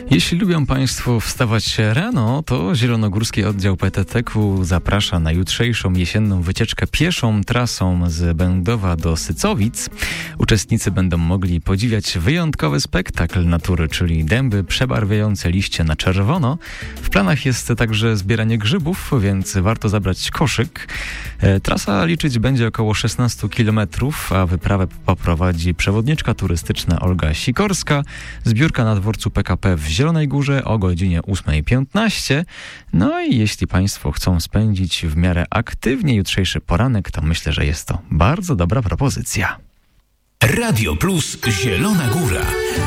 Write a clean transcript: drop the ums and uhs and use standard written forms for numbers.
Jeśli lubią Państwo wstawać rano, to Zielonogórski Oddział PTT-ku zaprasza na jutrzejszą jesienną wycieczkę pieszą trasą z Będowa do Sycowic. Uczestnicy będą mogli podziwiać wyjątkowy spektakl natury, czyli dęby przebarwiające liście na czerwono. W planach jest także zbieranie grzybów, więc warto zabrać koszyk. Trasa liczyć będzie około 16 km, a wyprawę poprowadzi przewodniczka turystyczna Olga Sikorska. Zbiórka na dworcu PKP w Zielonej Górze o godzinie 8:15. No i jeśli Państwo chcą spędzić w miarę aktywnie jutrzejszy poranek, to myślę, że jest to bardzo dobra propozycja. Radio Plus Zielona Góra.